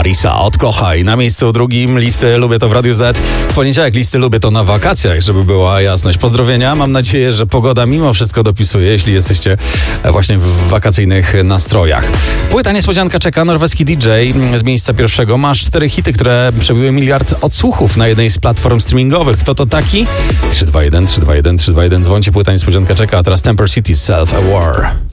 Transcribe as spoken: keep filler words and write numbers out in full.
Marisa Odkochaj. Na miejscu drugim listy Lubię to w Radiu Z. W poniedziałek listy Lubię to na wakacjach, żeby była jasność. Pozdrowienia. Mam nadzieję, że pogoda mimo wszystko dopisuje, jeśli jesteście właśnie w wakacyjnych nastrojach. Płyta niespodzianka czeka. Norweski D J z miejsca pierwszego. Masz cztery hity, które przebiły miliard odsłuchów na jednej z platform streamingowych. Kto to taki? trzy dwa jeden, trzy dwa jeden, trzy dwa jeden. Dzwońcie, płyta niespodzianka czeka. A teraz Temper City, Self a War.